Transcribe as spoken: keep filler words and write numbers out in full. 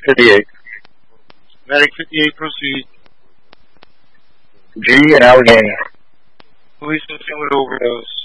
fifty-eight. Medic fifty-eight, proceed. G in Allegheny. Police assistant with overdose.